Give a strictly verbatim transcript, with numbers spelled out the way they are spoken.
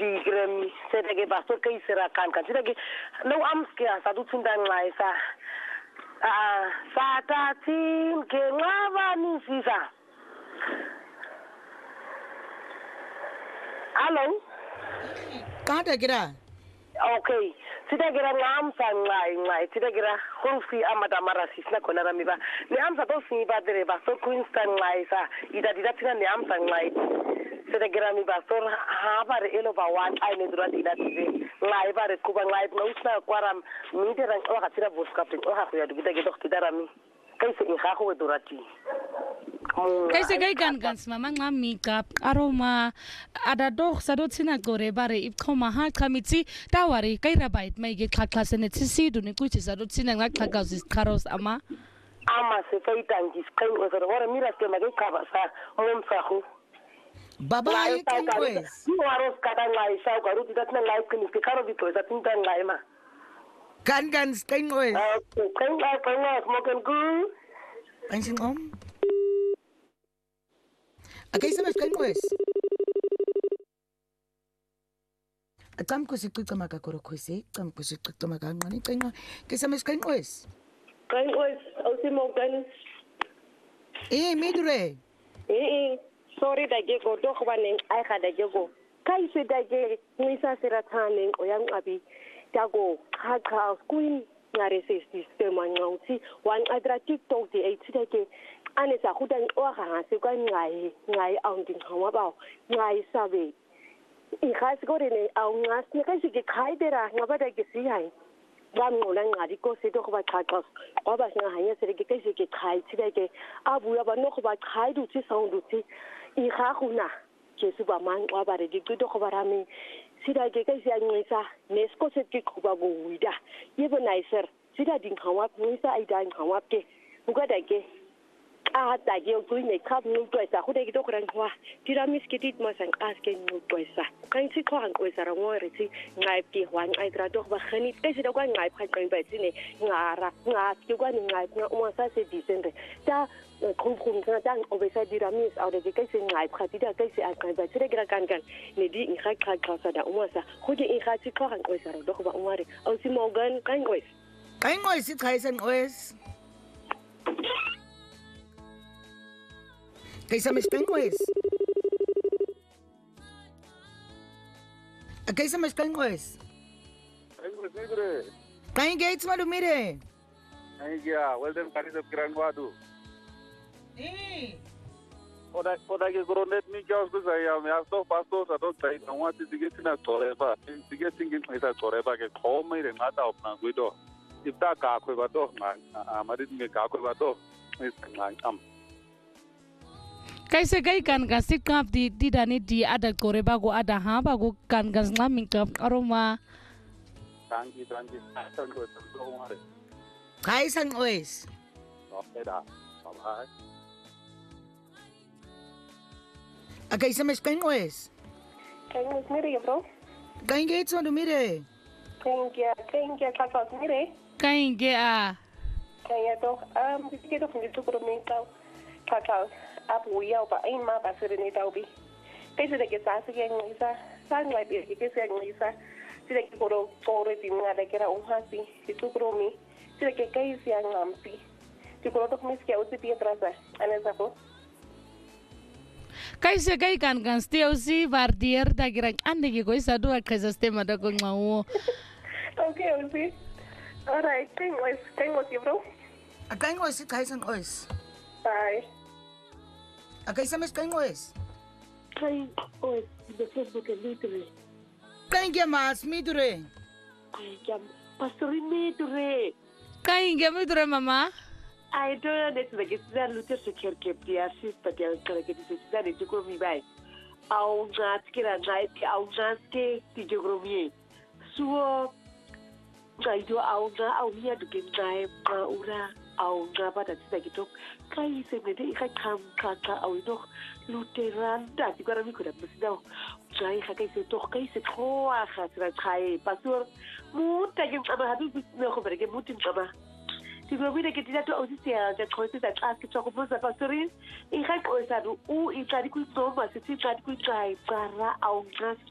digrem sedeke pastor ke isera kan kan sedeke no amske asadu tsindan ngaisa ah satatin ke ngaba nisisa Hello Kada kira Okay sidekira ngamsa ngai ngai sidekira khonfi amada marasis na khona rami ba ni amsa to si ba dere ba so Queenstown ngai sa ida dida tina ni amsa ngai sidekira mi ba so ha ba re elo ba wan ai ne dura dida tide ngai ba re kuba ngai no usna kwaram mi de ran o ga tira bus captain o ha ku ya dugita ke dokti darami kai se in ga go durati Kaise kai gan gans mama nga makeup aroma ada dog sa do tsina gore bare ipkhoma ha khamitsi tawari kai rabait mai ge khakha sene tsisi du ni kuchi sa do tsina nga khaka sis kharos ama ama se kai tangi kai o zero ora mira ke mage kaba sa mom sa khu baba ai kan kwes ni waros kada ngai sa ka ruti dat na live kini ke karo bito sa tinta ngai ma kan gans kan kwes kai ngai kai ngai smoking good ansin om Akay sa mas kan kwes Atam ko si kuka makakoro kwesi tam ko si kuka makangani kaya kay sa mas kan kwes Kan kwes au si mo kan Eh midure Eh sorry dage go do ko banen ai ka dage go kai se dage ngisa sira thanen o yang abi dago kha kha queen ngare se system ngauti wan adra TikTok di ai tsike ane sa go dang o ga se kwa ngai ngai aunding hawa ba ngai sabe I ga se go rene au ngas ne ka se ke khai dera ngaba da ke si hai ba ngola ngadi ko se do go ba khakha o ba sna hanya se ke ke se ke khai tsike abu ya ba no go ba khai du tsi sound du tsi I ga go na ke se ba mang wa ba re di do go ba rame sida ke ke se ngisa ne sko se ke go ba go wida ye bo nicer sida ding hawa ngisa ai dang hawa ke buka da ke Ah, that you're doing a cup no dress. I could take a qua. Did I miss it? Must and asking no dress. Kind of quang was a warranty. Knife one. I got over honey. This is the one I can't go back in it. Nara, not you got in life. Not once I said decent. That Kunkun done over side did I miss out of the case in life. I did a case I can't buy regular gun gun. Lady in high card class at once. Who did in high car and was a dog about worry. Oh, see Morgan, kind of. Kind of is it high and west. Kay sa mas kan kwes Kay sa mas kan kwes Kay gates ma lumire Ay ya welcome kari sa kiran wadu Eh Oda oda ke gronet ni jaws ko sa ya me asto pasto sa to tai nawa ti sige sina tore ba sige singin sa tore ba ke khom mai re ngata opna gui do ipta ka khoi ba to ma amari me ka khoi ba to is ngai am Kaise kai kan ga sikap di di dani di ada kore bago ada ha bago kan ga ngaming kap aroma Tangki tangki san ko so mare Kay sang oes Okay da bye Akay sa mas kan oes Kay mo mire bro Kay gates ma lumire Thank you thank you kakak mire Kay ge a Kay to um sige to ni to pro me ka kakak abu ya ba ai ma ba sire ne daubi kai se da ke sa se gen isa san lai bi ke se gen isa se da ke koro koro ti nga da ke ra un hasi si tu pro mi se da ke kai se an ampi ti koro to mis ke o ti pietra sa ana sa ko Kaise kai kan kan steo si vardier da gira ande ge go isa do ka sa sistema da ko ngawo Okay osi alright thank you thank you bro Akay oes it kay sang oes bye Akay sa mas kan oes Kay oes de Facebook litre Kay ge mas midure Ay jam pastori midure Kay ge midure mama I don't know that the kids are looking to care keep the assist but they are going to get that to go me by au ngat kira ngai au ngat ke ti jogromie suo ngai do au na au mia du gen ngai ma ura au nga ba da tsaki to kai se me de ka kam ka ka au no luteran da ti kwara mi ko da bisda ngai ka kai se to kai se to a ka tra kai pastor mu ta ge ba ha du no ko berge mu tin ba ti go bi de ke ti da to o si se da ko se da ka to ko sa pastorin i ka ko sa du u i ka di ku to ba se ti ka di ku trai para au nga